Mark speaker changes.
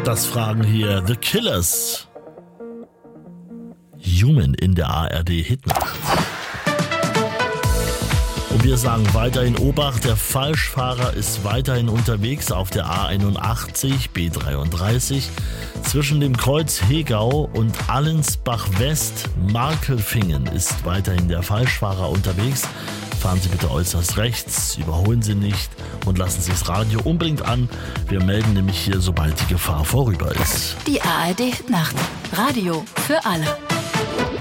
Speaker 1: Das fragen hier The Killers. Human in der ARD Hitnacht. Und wir sagen weiterhin Obacht, der Falschfahrer ist weiterhin unterwegs auf der A81 B33 zwischen dem Kreuz Hegau und Allensbach West. Markelfingen ist weiterhin der Falschfahrer unterwegs. Fahren Sie bitte äußerst rechts, überholen Sie nicht und lassen Sie das Radio unbedingt an. Wir melden nämlich hier, sobald die Gefahr vorüber ist.
Speaker 2: Die ARD Hitnacht. Radio für alle.